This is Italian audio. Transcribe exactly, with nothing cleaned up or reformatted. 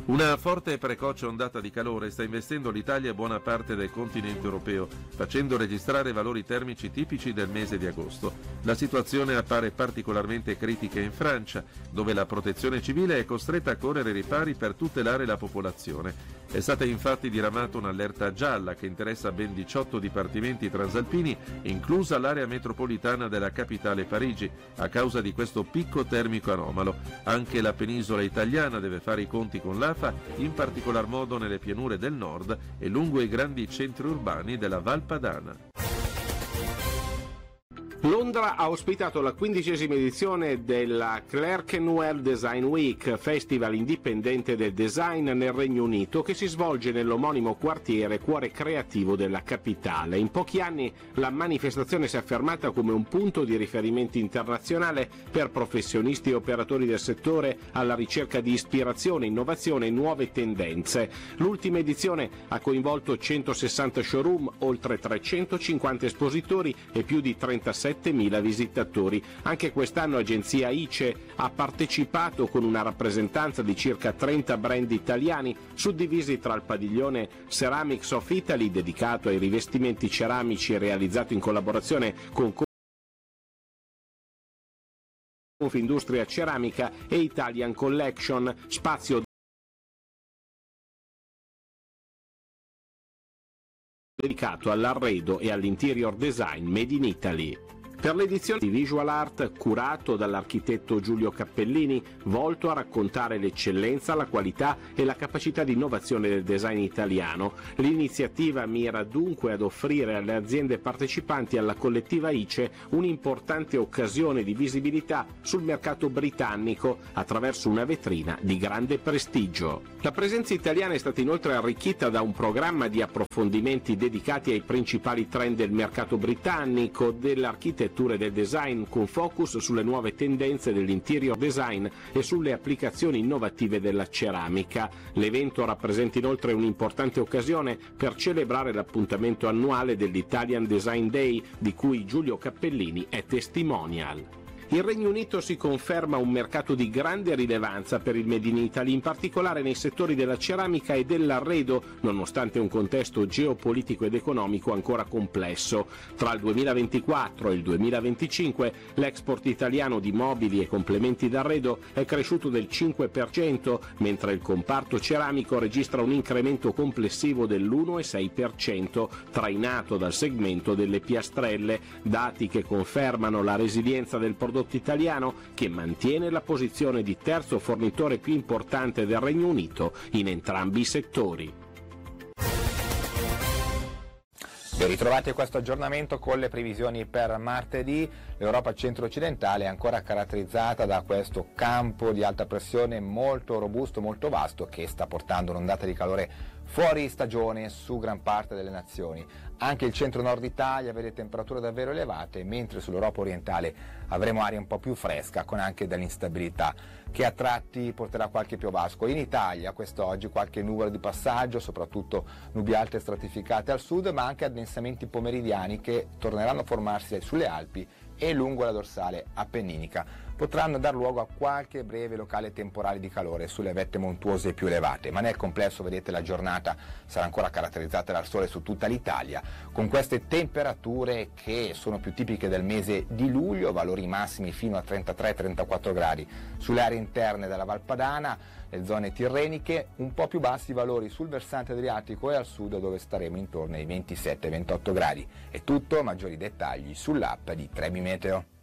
Una forte e precoce ondata di calore sta investendo l'Italia e buona parte del continente europeo, facendo registrare valori termici tipici del mese di agosto. La situazione appare particolarmente critica in Francia, dove la protezione civile è costretta a correre ai ripari per tutelare la popolazione. È stata infatti diramata un'allerta gialla che interessa ben diciotto dipartimenti transalpini, inclusa l'area metropolitana della capitale Parigi, a causa di questo picco termico anomalo. Anche la penisola italiana deve fare i conti con l'afa, in particolar modo nelle pianure del nord e lungo i grandi centri urbani della Val Padana. Londra ha ospitato la quindicesima edizione della Clerkenwell Design Week, festival indipendente del design nel Regno Unito, che si svolge nell'omonimo quartiere cuore creativo della capitale. In pochi anni la manifestazione si è affermata come un punto di riferimento internazionale per professionisti e operatori del settore alla ricerca di ispirazione, innovazione e nuove tendenze. L'ultima edizione ha coinvolto centosessanta showroom, oltre trecentocinquanta espositori e più di trentasette settemila visitatori. Anche quest'anno agenzia I C E ha partecipato con una rappresentanza di circa trenta brand italiani, suddivisi tra il padiglione Ceramics of Italy, dedicato ai rivestimenti ceramici realizzato in collaborazione con Confindustria Ceramica, e Italian Collection, spazio dedicato all'arredo e all'interior design made in Italy. Per l'edizione di Visual Art, curato dall'architetto Giulio Cappellini, volto a raccontare l'eccellenza, la qualità e la capacità di innovazione del design italiano, l'iniziativa mira dunque ad offrire alle aziende partecipanti alla collettiva I C E un'importante occasione di visibilità sul mercato britannico attraverso una vetrina di grande prestigio. La presenza italiana è stata inoltre arricchita da un programma di approfondimenti dedicati ai principali trend del mercato britannico, dell'architettura e del design, con focus sulle nuove tendenze dell'interior design e sulle applicazioni innovative della ceramica. L'evento rappresenta inoltre un'importante occasione per celebrare l'appuntamento annuale dell'Italian Design Day, di cui Giulio Cappellini è testimonial. Il Regno Unito si conferma un mercato di grande rilevanza per il Made in Italy, in particolare nei settori della ceramica e dell'arredo, nonostante un contesto geopolitico ed economico ancora complesso. Tra il duemilaventiquattro e il duemilaventicinque l'export italiano di mobili e complementi d'arredo è cresciuto del cinque per cento, mentre il comparto ceramico registra un incremento complessivo dell'uno virgola sei per cento, trainato dal segmento delle piastrelle, dati che confermano la resilienza del prodotto italiano, che mantiene la posizione di terzo fornitore più importante del Regno Unito in entrambi i settori. Ben ritrovati a questo aggiornamento con le previsioni per martedì. L'Europa centro-occidentale è ancora caratterizzata da questo campo di alta pressione molto robusto, molto vasto, che sta portando un'ondata di calore fuori stagione su gran parte delle nazioni. Anche il centro-nord Italia vede temperature davvero elevate, mentre sull'Europa orientale avremo aria un po' più fresca, con anche dell'instabilità che a tratti porterà qualche piovasco. In Italia quest'oggi qualche nuvola di passaggio, soprattutto nubi alte stratificate al sud, ma anche addensamenti pomeridiani che torneranno a formarsi sulle Alpi e lungo la dorsale appenninica. Potranno dar luogo a qualche breve locale temporale di calore sulle vette montuose più elevate, ma nel complesso, vedete, la giornata sarà ancora caratterizzata dal sole su tutta l'Italia, con queste temperature che sono più tipiche del mese di luglio, valori massimi fino a trentatré trentaquattro gradi sulle aree interne della Val Padana, le zone tirreniche, un po' più bassi valori sul versante adriatico e al sud, dove staremo intorno ai ventisette ventotto gradi. È tutto, maggiori dettagli sull'app di Trebi Meteo.